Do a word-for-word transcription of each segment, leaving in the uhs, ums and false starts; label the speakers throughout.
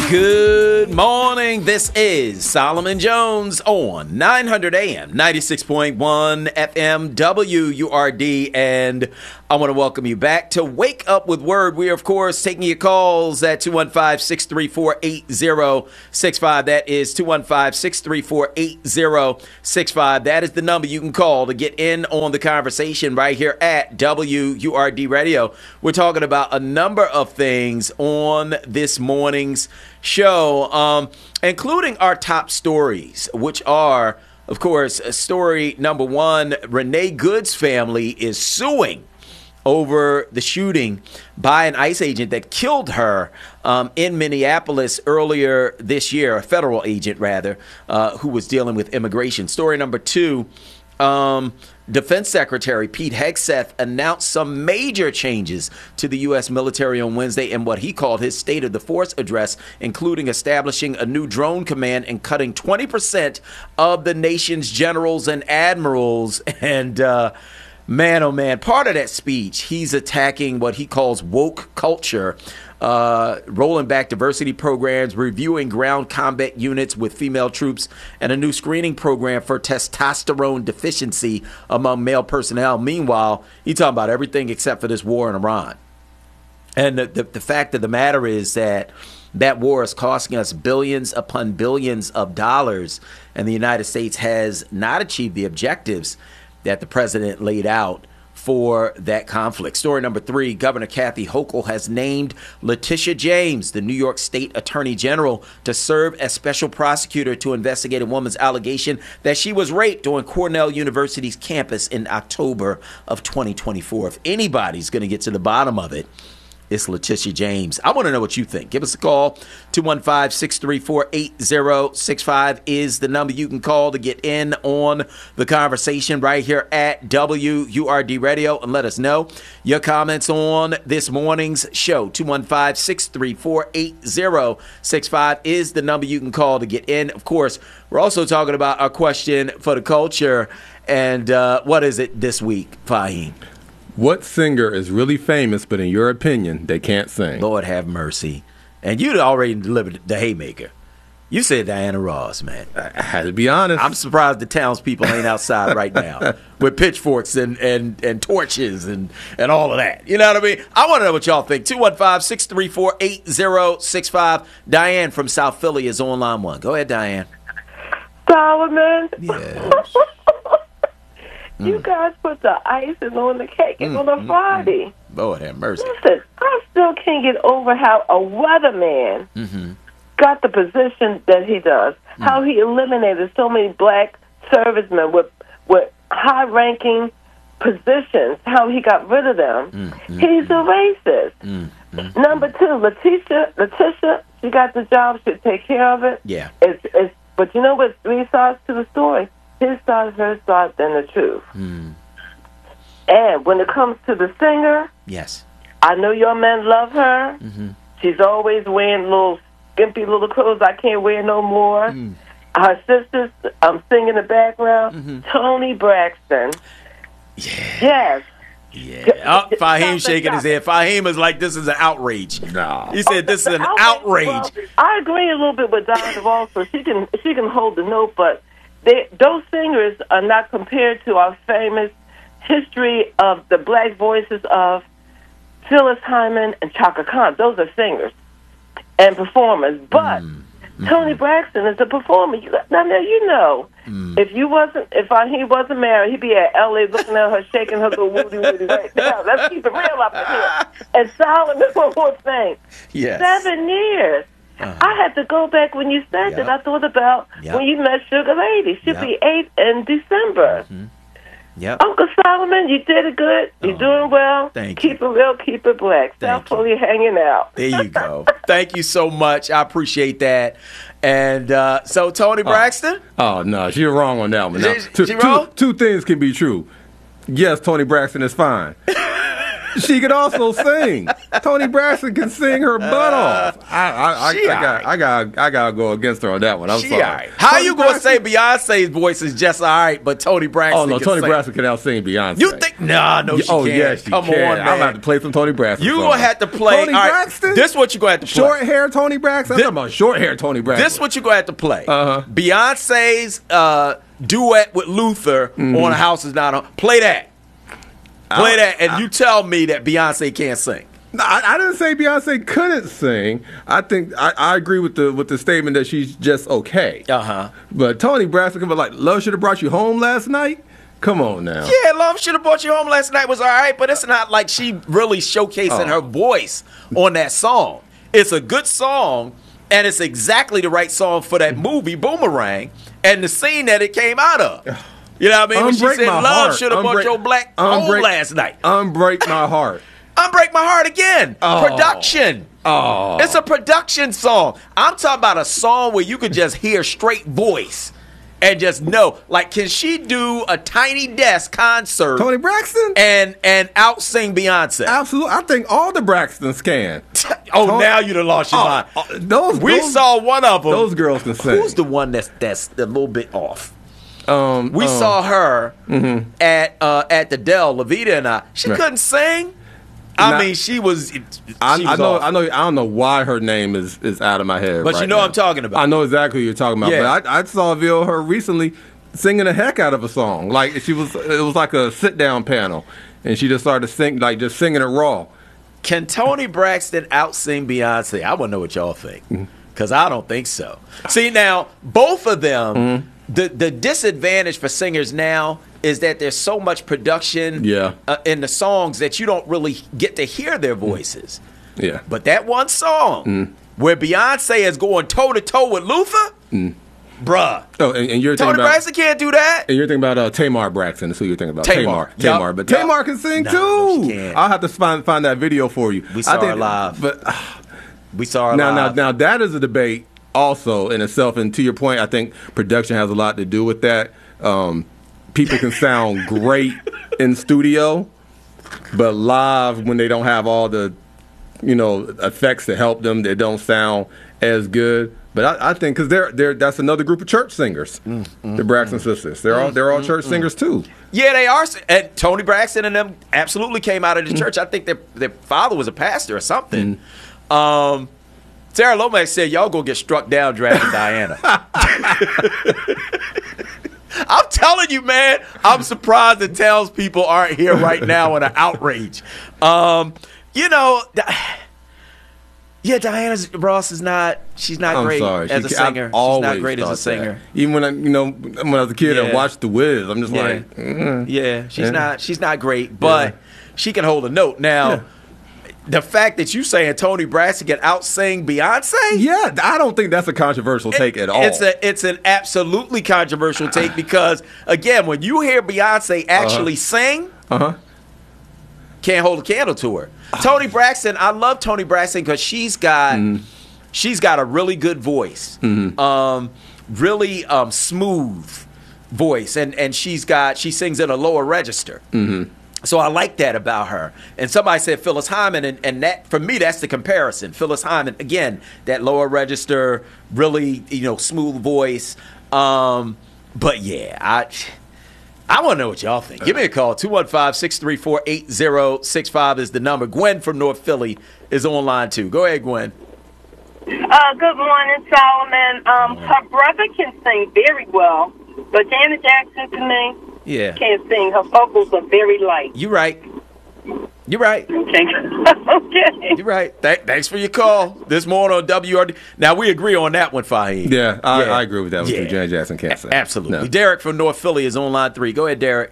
Speaker 1: Good morning. This is Solomon Jones on nine hundred A M, ninety-six point one F M, W U R D, and I want to welcome you back to Wake Up with Word. We are, of course, taking your calls at two one five, six three four, eight zero six five. That is two one five, six three four, eight zero six five. That is the number you can call to get in on the conversation right here at W U R D Radio. We're talking about a number of things on this morning's show, um, including our top stories, which are, of course, story number one, Renee Good's family is suing over the shooting by an ICE agent that killed her um, in Minneapolis earlier this year, a federal agent, rather, uh, who was dealing with immigration. Story number two, um, Defense Secretary Pete Hegseth announced some major changes to the U S military on Wednesday in what he called his State of the Force address, including establishing a new drone command and cutting twenty percent of the nation's generals and admirals. And, uh, Man, oh man, part of that speech, he's attacking what he calls woke culture, uh, rolling back diversity programs, reviewing ground combat units with female troops, and a new screening program for testosterone deficiency among male personnel. Meanwhile, he's talking about everything except for this war in Iran. And the, the, the fact of the matter is that that war is costing us billions upon billions of dollars, and the United States has not achieved the objectives that the president laid out for that conflict. Story number three, Governor Kathy Hochul has named Letitia James, the New York State Attorney General, to serve as special prosecutor to investigate a woman's allegation that she was raped on Cornell University's campus in October of twenty twenty-four. If anybody's going to get to the bottom of it, it's Letitia James. I want to know what you think. Give us a call. two one five, six three four, eight zero six five is the number you can call to get in on the conversation right here at W U R D Radio, and let us know your comments on this morning's show. two one five, six three four, eight zero six five is the number you can call to get in. Of course, we're also talking about our question for the culture. And uh, what is it this week, Fahim?
Speaker 2: What singer is really famous, but in your opinion, they can't sing?
Speaker 1: Lord have mercy. And you'd already delivered the haymaker. You said Diana Ross, man.
Speaker 2: I had to be honest.
Speaker 1: I'm surprised the townspeople ain't outside right now with pitchforks and, and, and torches and, and all of that. You know what I mean? I want to know what y'all think. two one five, six three four, eight zero six five. Diane from South Philly is on line one. Go ahead, Diane.
Speaker 3: Solomon.
Speaker 1: Yes.
Speaker 3: You guys put the icing on the cake mm, on a mm, Friday.
Speaker 1: Mm. Lord have mercy.
Speaker 3: Listen, I still can't get over how a weatherman mm-hmm. got the position that he does. Mm. How he eliminated so many black servicemen with with high-ranking positions. How he got rid of them. Mm, mm, He's mm, a racist. Mm, mm, Number two, Letitia. Letitia, she got the job. She'll take care of it.
Speaker 1: Yeah.
Speaker 3: It's it's. But you know what? Three sides to the story. His side, her side, then the truth. Mm. And when it comes to the singer,
Speaker 1: yes,
Speaker 3: I know your men love her. Mm-hmm. She's always wearing little skimpy little clothes I can't wear no more. Mm. Her sisters, I'm singing in the background. Mm-hmm. Toni Braxton.
Speaker 1: Yeah.
Speaker 3: Yes.
Speaker 1: Yeah. Oh, Fahim shaking his head. Fahim is like, this is an outrage.
Speaker 2: No.
Speaker 1: He said this is an outrage.
Speaker 3: Well, I agree a little bit with Diana Ross, so she can she can hold the note, but They, those singers are not compared to our famous history of the black voices of Phyllis Hyman and Chaka Khan. Those are singers and performers. But mm-hmm. Toni Braxton is a performer. You, now, now you know, mm. if you wasn't, if I, he wasn't married, he'd be at L A looking at her, shaking her little woody woody right now. Let's keep it real up in here. And Solomon, one more thing.
Speaker 1: Yes.
Speaker 3: Seven years. Uh-huh. I had to go back when you said yep. that. I thought about yep. when you met Sugar Lady. She'll yep. be eight in December. Mm-hmm.
Speaker 1: Yep.
Speaker 3: Uncle Solomon, you did it good. You're oh, doing well.
Speaker 1: Thank
Speaker 3: keep
Speaker 1: you.
Speaker 3: it real, keep it black. South Philly hanging out.
Speaker 1: There you go. Thank you so much. I appreciate that. And uh, so, Toni Braxton?
Speaker 2: Oh, oh no, you're wrong on that one. Now,
Speaker 1: she,
Speaker 2: two,
Speaker 1: she wrong?
Speaker 2: Two, two things can be true. Yes, Toni Braxton is fine. She could also sing. Toni Braxton can sing her butt off. I, I, I,
Speaker 1: She
Speaker 2: I, got,
Speaker 1: alright.
Speaker 2: I got, I got to go against her on that one. I'm
Speaker 1: She
Speaker 2: sorry.
Speaker 1: all right. How
Speaker 2: Toni
Speaker 1: you gonna say
Speaker 2: Braxton-
Speaker 1: Beyonce's voice is just all right, but Toni Braxton?
Speaker 2: Oh no,
Speaker 1: can
Speaker 2: Toni
Speaker 1: sing?
Speaker 2: Braxton can out sing Beyonce.
Speaker 1: You think? Nah, no, she
Speaker 2: oh
Speaker 1: can't.
Speaker 2: yes, she
Speaker 1: Come
Speaker 2: can.
Speaker 1: on, man.
Speaker 2: I'm about to play some Toni Braxton.
Speaker 1: You
Speaker 2: songs.
Speaker 1: gonna have to play.
Speaker 2: Toni
Speaker 1: all right,
Speaker 2: Braxton.
Speaker 1: This what you gonna have to play.
Speaker 2: Short hair Toni Braxton. I'm
Speaker 1: This-
Speaker 2: talking about short hair Toni Braxton.
Speaker 1: This what you gonna have to play.
Speaker 2: Uh-huh.
Speaker 1: Beyonce's uh, duet with Luther
Speaker 2: Mm-hmm.
Speaker 1: on "A House Is Not On." Play that. Play
Speaker 2: I-
Speaker 1: that, and you tell me that Beyonce can't sing.
Speaker 2: No, I, I didn't say Beyonce couldn't sing. I think I, I agree with the with the statement that she's just okay.
Speaker 1: Uh huh.
Speaker 2: But Toni Braxton can be like, "Love should have brought you home last night." Come on now.
Speaker 1: Yeah, Love Should Have Brought You Home Last Night was all right, but it's not like she really showcasing
Speaker 2: Oh.
Speaker 1: her voice on that song. It's a good song, and it's exactly the right song for that movie, Boomerang, and the scene that it came out of. You know what I mean? When she
Speaker 2: Unbreak
Speaker 1: said,
Speaker 2: my
Speaker 1: Love
Speaker 2: heart.
Speaker 1: should have brought
Speaker 2: Unbreak-
Speaker 1: your black home
Speaker 2: unbreak-
Speaker 1: last night.
Speaker 2: Unbreak my heart.
Speaker 1: Unbreak My Heart again.
Speaker 2: Oh.
Speaker 1: Production.
Speaker 2: Oh,
Speaker 1: It's a production song. I'm talking about a song where you could just hear straight voice and just know. Like, can she do a Tiny Desk concert
Speaker 2: Toni Braxton.
Speaker 1: and and out sing Beyonce?
Speaker 2: Absolutely, I think all the Braxtons can.
Speaker 1: Oh,
Speaker 2: Tony-
Speaker 1: now you done lost your
Speaker 2: Oh,
Speaker 1: mind.
Speaker 2: oh, those
Speaker 1: we
Speaker 2: those,
Speaker 1: saw one of them.
Speaker 2: those girls can sing.
Speaker 1: Who's the one that's that's a little bit off?
Speaker 2: Um,
Speaker 1: We
Speaker 2: um,
Speaker 1: saw her at uh, at the Dell, Levita and I. She
Speaker 2: Right.
Speaker 1: couldn't sing. I
Speaker 2: Not-
Speaker 1: mean, she was. She
Speaker 2: I,
Speaker 1: was
Speaker 2: I know,
Speaker 1: off.
Speaker 2: I know, I don't know why her name is, is out of my head.
Speaker 1: But you
Speaker 2: right
Speaker 1: know
Speaker 2: now.
Speaker 1: what I'm talking about.
Speaker 2: I know exactly who you're talking about.
Speaker 1: Yeah.
Speaker 2: But I, I saw a video of her recently singing the heck out of a song. Like she was, it was like a sit down panel, and she just started sing, like just singing it raw.
Speaker 1: Can Toni Braxton out sing Beyonce? I want to know what y'all think, because I don't think so. See, now both of them, the the disadvantage for singers now is that there's so much production
Speaker 2: Yeah.
Speaker 1: uh, in the songs that you don't really get to hear their voices.
Speaker 2: Yeah.
Speaker 1: But that one song where Beyonce is going toe to toe with Luther, bruh,
Speaker 2: Oh, and, and you're
Speaker 1: Toni
Speaker 2: thinking about,
Speaker 1: Braxton can't do that.
Speaker 2: and you're thinking about uh, Tamar Braxton. That's who you're thinking about.
Speaker 1: Tamar.
Speaker 2: Tamar.
Speaker 1: Yup.
Speaker 2: Tamar. But
Speaker 1: Yup.
Speaker 2: Tamar can sing
Speaker 1: No,
Speaker 2: too.
Speaker 1: no, she can't.
Speaker 2: I'll have to find find that video for you.
Speaker 1: We saw
Speaker 2: I think,
Speaker 1: her live.
Speaker 2: But uh,
Speaker 1: We saw her
Speaker 2: now, now,
Speaker 1: live.
Speaker 2: now that is a debate also in itself. And to your point, I think production has a lot to do with that. Um, people can sound great in studio, but live when they don't have all the, you know, effects to help them, they don't sound as good. But I, I think because they're they're that's another group of church singers, the Braxton sisters. They're all they're all church singers too.
Speaker 1: Yeah, they are. And Toni Braxton and them absolutely came out of the church. I think their their father was a pastor or something. Um, Sarah Lomax said, "Y'all gonna get struck down drafting Diana." I'm telling you, man. I'm surprised the townspeople aren't here right now in an outrage. Um, you know, Di- yeah, Diana Ross is not. She's not
Speaker 2: I'm
Speaker 1: great
Speaker 2: sorry,
Speaker 1: as
Speaker 2: She-
Speaker 1: a singer.
Speaker 2: I've
Speaker 1: She's
Speaker 2: always
Speaker 1: not great as
Speaker 2: thought
Speaker 1: a singer.
Speaker 2: that. Even when I, you know, when I was a kid and
Speaker 1: Yeah.
Speaker 2: watched The Wiz, I'm just
Speaker 1: Yeah.
Speaker 2: like, mm.
Speaker 1: Yeah, she's
Speaker 2: Yeah.
Speaker 1: not. She's not great, but
Speaker 2: Yeah.
Speaker 1: she can hold a note. Now,
Speaker 2: Yeah.
Speaker 1: the fact that you saying Toni Braxton can out sing Beyonce,
Speaker 2: yeah, I don't think that's a controversial take at all.
Speaker 1: It's a it's an absolutely controversial take because again, when you hear Beyonce actually sing,
Speaker 2: uh huh.
Speaker 1: can't hold a candle to her. Toni Braxton, I love Toni Braxton because she's got she's got a really good voice, um, really um, smooth voice, and and she's got she sings in a lower register. So I like that about her. And somebody said Phyllis Hyman, and, and that for me that's the comparison. Phyllis Hyman, again, that lower register, really you know smooth voice. Um, but yeah, I. I want to know what y'all think. Give me a call. two one five, six three four, eight zero six five is the number. Gwen from North Philly is online, too. Go ahead, Gwen.
Speaker 4: Uh, good morning, Solomon. Um, her brother can sing very well, but Janet Jackson, to me,
Speaker 1: Yeah.
Speaker 4: can't sing. Her vocals are very light.
Speaker 1: You're right. You're right.
Speaker 4: Okay. okay.
Speaker 1: You're right. Th- thanks for your call this morning on W R D. Now, we agree on that one, Fahim.
Speaker 2: Yeah, I,
Speaker 1: Yeah.
Speaker 2: I agree with that. With
Speaker 1: Yeah.
Speaker 2: you. Janet Jackson can't sing.
Speaker 1: Absolutely.
Speaker 2: No.
Speaker 1: Derek from North Philly is on line three. Go ahead, Derek.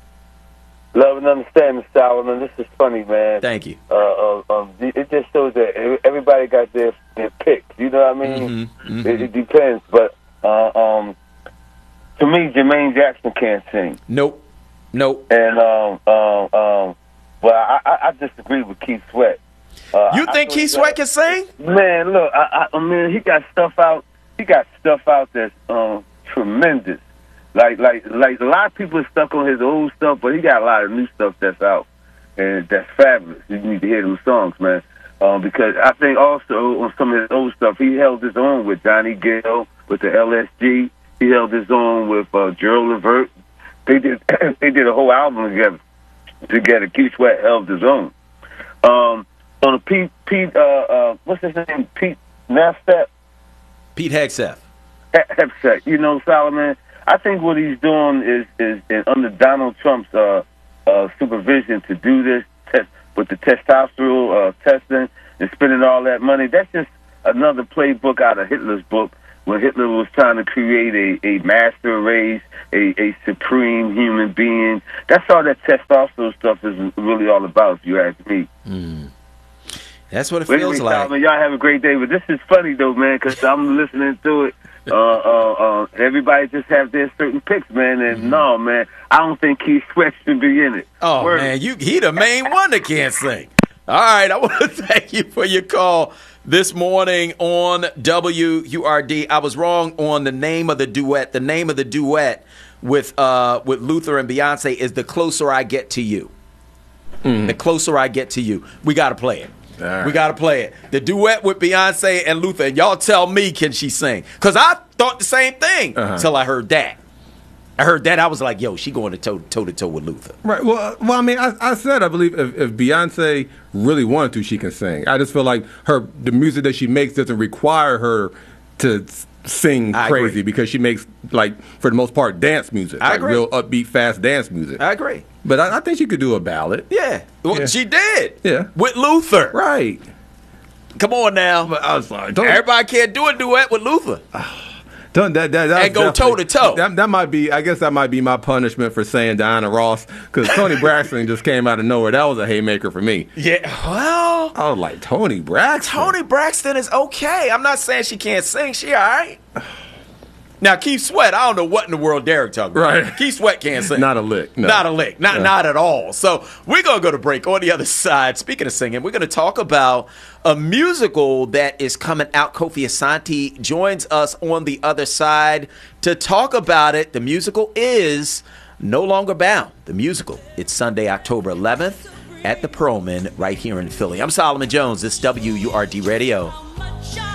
Speaker 5: Love and understanding, Solomon. This is funny, man.
Speaker 1: Thank you.
Speaker 5: Uh, uh, um, it just shows that everybody got their their pick. You know what I mean?
Speaker 1: Mhm, mhm.
Speaker 5: It, it depends, but uh, um, to me, Jermaine Jackson can't sing,
Speaker 1: Nope. Nope.
Speaker 5: and um, um, um, well, I, I, I disagree with Keith Sweat. Uh,
Speaker 1: You
Speaker 5: I-
Speaker 1: think
Speaker 5: I
Speaker 1: Keith Sweat can sing?
Speaker 5: Man, look, I, I, I mean, he got stuff out. He got stuff out that's um, tremendous. Like, like, like a lot of people are stuck on his old stuff, but he got a lot of new stuff that's out. and that's fabulous. You need to hear those songs, man. Um, because I think also on some of his old stuff, he held his own with Donnie Gill, with the L S G. He held his own with uh, Gerald Levert. They did they did a whole album together. Together, Keith Sweat held his own. Um, on the Pete Pete uh, uh, what's his name? Pete Napstep?
Speaker 1: Pete Hegseth.
Speaker 5: Hegseth. You know, Solomon. I think what he's doing is is, is under Donald Trump's uh, uh, supervision to do this test with the testosterone uh, testing and spending all that money. That's just another playbook out of Hitler's book when Hitler was trying to create a, a master race, a, a supreme human being. That's all that testosterone stuff is really all about, if you ask me.
Speaker 1: Mm. That's what it
Speaker 5: But
Speaker 1: feels
Speaker 5: anyway,
Speaker 1: like.
Speaker 5: Solomon, y'all have a great day. But this is funny, though, man, because I'm listening to it. Uh, uh, uh, everybody just have their certain picks, man. And mm-hmm. no, man, I don't think Keith Sweat should be in it.
Speaker 1: Oh,
Speaker 5: Word.
Speaker 1: man, you he the main one that can't sing. All right, I want to thank you for your call this morning on W U R D. I was wrong on the name of the duet. The name of the duet with uh, with Luther and Beyonce is The Closer I Get to You. Mm. The Closer I Get to You. We got to play it. Right. We got to play it. The duet with Beyonce and Luther. And y'all tell me, can she sing? Because I thought the same thing uh-huh. until I heard that. I heard that. I was like, yo, she going to toe, toe to toe with Luther.
Speaker 2: Right. Well, well, I mean, I, I said I believe if, if Beyonce really wanted to, she can sing. I just feel like her the music that she makes doesn't require her to sing
Speaker 1: I
Speaker 2: crazy
Speaker 1: agree.
Speaker 2: because she makes, like, for the most part, dance music.
Speaker 1: I
Speaker 2: like
Speaker 1: agree.
Speaker 2: real upbeat, fast dance music.
Speaker 1: I agree.
Speaker 2: But I, I think she could do a ballad.
Speaker 1: Yeah. Well,
Speaker 2: yeah.
Speaker 1: she did.
Speaker 2: Yeah.
Speaker 1: With Luther.
Speaker 2: Right.
Speaker 1: Come on now.
Speaker 2: But I was like,
Speaker 1: everybody can't do a duet with Luther.
Speaker 2: Don't, that, that,
Speaker 1: and go toe to toe.
Speaker 2: That, that might be, I guess that might be my punishment for saying Diana Ross, because Toni Braxton just came out of nowhere. That was a haymaker for me.
Speaker 1: Yeah, well,
Speaker 2: I was like, Toni Braxton.
Speaker 1: Toni Braxton is okay. I'm not saying she can't sing. She all right. Now, Keith Sweat, I don't know what in the world Derek talking about.
Speaker 2: Right.
Speaker 1: Keith Sweat can't sing.
Speaker 2: Not a lick. No.
Speaker 1: Not a lick. Not
Speaker 2: no.
Speaker 1: not at all. So we're going to go to break. On the other side, speaking of singing, we're going to talk about a musical that is coming out. Kofi Asante joins us on the other side to talk about it. The musical is No Longer Bound. The musical. It's Sunday, October eleventh at the Perlman right here in Philly. I'm Solomon Jones. This is W U R D Radio.